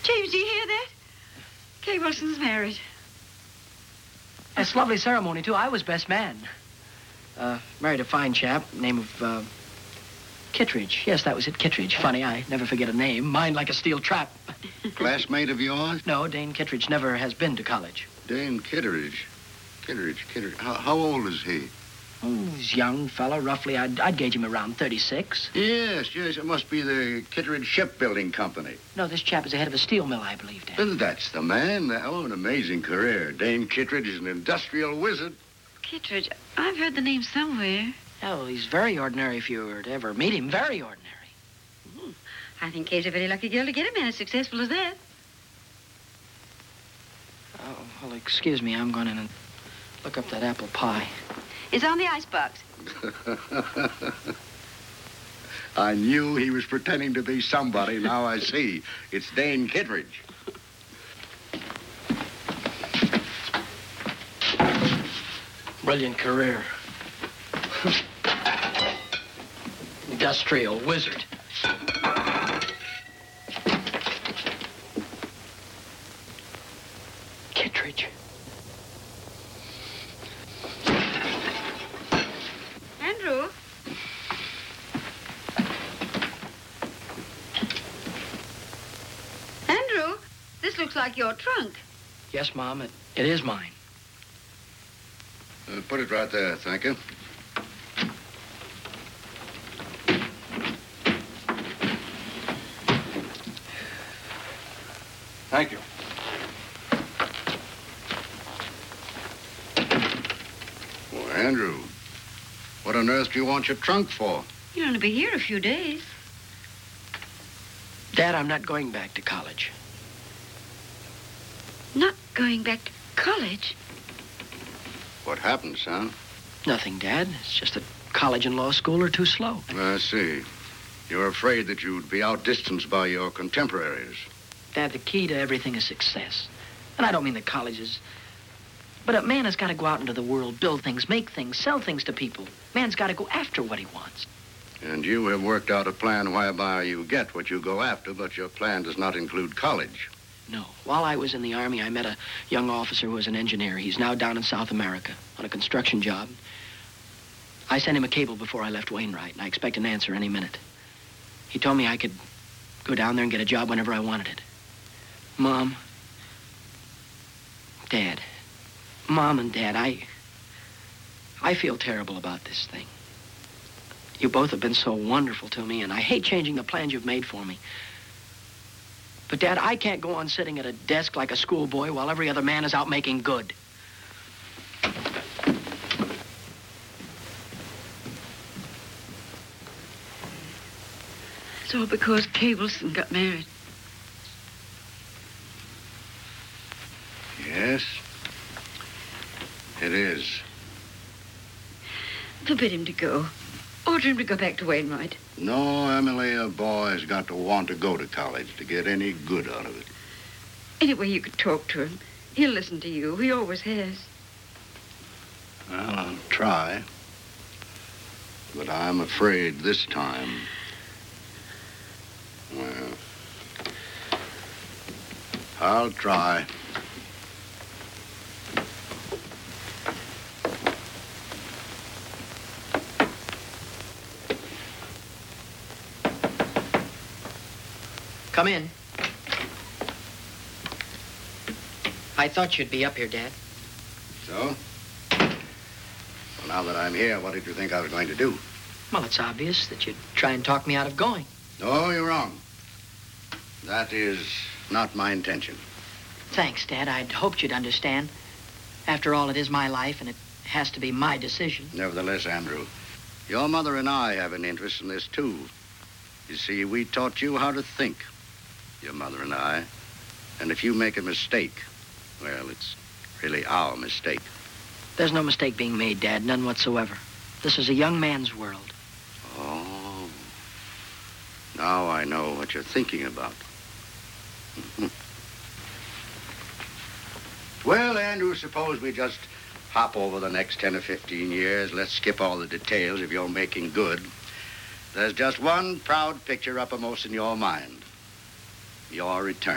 James, do you hear that? Kay Wilson's married. That's a lovely ceremony, too. I was best man. Married a fine chap, name of, Kittredge. Yes, that was it, Kittredge. Funny, I never forget a name. Mine like a steel trap. Classmate of yours? No, Dane Kittredge never has been to college. Dane Kittredge. Kittredge. How old is he? Oh, he's a young fellow, roughly. I'd gauge him around 36. Yes, it must be the Kittredge Shipbuilding Company. No, this chap is the head of a steel mill, I believe, Dad. Well, that's the man. Oh, an amazing career. Dane Kittredge is an industrial wizard. Kittredge, I've heard the name somewhere. Oh, he's very ordinary if you were to ever meet him. Very ordinary. I think Kay's a very lucky girl to get a man as successful as that. Oh, well, excuse me. I'm going in and look up that apple pie. It's on the icebox. I knew he was pretending to be somebody. Now I see. It's Dane Kittredge. Brilliant career. Industrial wizard. Kittredge. Andrew? Andrew, this looks like your trunk. Yes, Mom, it is mine. Put it right there, thank you. Thank you. Well, Andrew, what on earth do you want your trunk for? You're going to be here a few days. Dad, I'm not going back to college. Not going back to college? What happened, son? Nothing, Dad. It's just that college and law school are too slow. I see. You're afraid that you'd be outdistanced by your contemporaries. Dad, the key to everything is success. And I don't mean the colleges. But a man has got to go out into the world, build things, make things, sell things to people. Man's got to go after what he wants. And you have worked out a plan whereby you get what you go after, but your plan does not include college. No. While I was in the Army, I met a young officer who was an engineer. He's now down in South America on a construction job. I sent him a cable before I left Wainwright, and I expect an answer any minute. He told me I could go down there and get a job whenever I wanted it. Mom, Dad, Mom and Dad, I feel terrible about this thing. You both have been so wonderful to me, and I hate changing the plans you've made for me. But, Dad, I can't go on sitting at a desk like a schoolboy while every other man is out making good. It's all because Kay Wilson got married. Yes, it is. Forbid him to go. Order him to go back to Wainwright. No, Emily, a boy's got to want to go to college to get any good out of it. Anyway, you could talk to him. He'll listen to you. He always has. Well, I'll try. But I'm afraid this time, well, I'll try. Come in. I thought you'd be up here, Dad. So? Well, now that I'm here, what did you think I was going to do? Well, it's obvious that you'd try and talk me out of going. No, you're wrong. That is not my intention. Thanks, Dad. I'd hoped you'd understand. After all, it is my life, and it has to be my decision. Nevertheless, Andrew, your mother and I have an interest in this, too. You see, we taught you how to think, your mother and I. And if you make a mistake, well, it's really our mistake. There's no mistake being made, Dad, none whatsoever. This is a young man's world. Oh, now I know what you're thinking about. Well, Andrew, suppose we just hop over the next 10 or 15 years. Let's skip all the details of your making good. There's just one proud picture uppermost in your mind. Your return.